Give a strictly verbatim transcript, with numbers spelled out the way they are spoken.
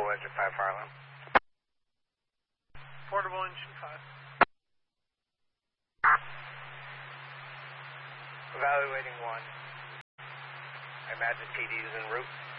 portable engine five fire alarm. Portable engine five. Evaluating one. I imagine T D is en route.